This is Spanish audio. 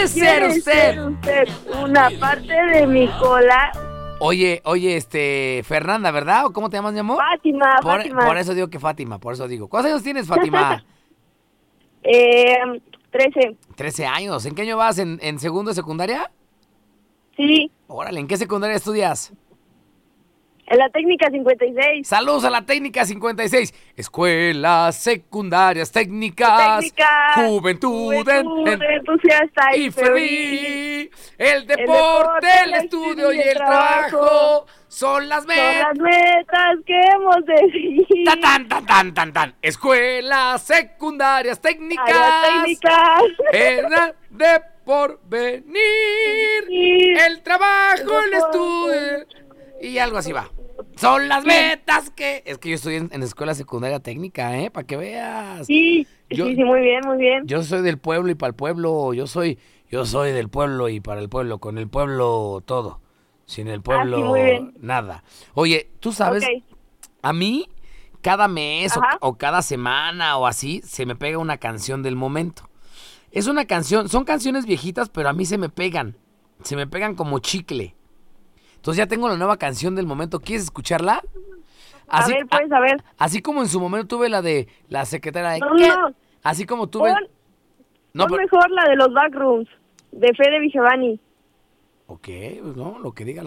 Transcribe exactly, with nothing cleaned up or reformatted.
¿Quiere ser ¿Quiere usted? ser usted una parte de mi cola? Oye, oye, este, Fernanda, ¿verdad? ¿O cómo te llamas, mi amor? Fátima, Por, Fátima. por eso digo que Fátima, por eso digo. ¿Cuántos años tienes, Fátima? Eh, trece. Trece años. ¿En qué año vas? ¿En, en segundo de secundaria? Sí, Órale, ¿en qué secundaria estudias? en la técnica cincuenta y seis. Saludos a la técnica cincuenta y seis. Escuelas secundarias técnicas. Técnica, Juventud, en- juventud, en- entusiasta y y febril. febril. El deporte, deporte, el el estudio y estudio y el el trabajo trabajo son las Son metas. las metas que hemos decidido. Tan, tan, tan, tan, tan, tan. Escuelas secundarias técnicas. Áreas técnicas. Era de porvenir. El trabajo, el estudio. Y algo así va. Son las metas que... Es que yo estoy en, en escuela secundaria técnica, ¿eh? Para que veas. Sí, Yo- sí, sí, muy bien, muy bien. Yo soy del pueblo y para el pueblo. Yo soy, yo soy del pueblo y para el pueblo. Con el pueblo todo. Sin el pueblo Ah, sí, muy bien. nada. Oye, tú sabes, Ok. a mí cada mes o, Ajá. o cada semana o así se me pega una canción del momento. Es una canción, son canciones viejitas, pero a mí se me pegan. Se me pegan como chicle. Entonces ya tengo la nueva canción del momento. ¿Quieres escucharla? A ver, pues, a ver. Así como en su momento tuve la de la secretaria de... No, ¿Qué? no. Así como tuve... Pon, No, pon pero- mejor la de los backrooms, de Fede Vigevani. Ok, pues no, lo que diga la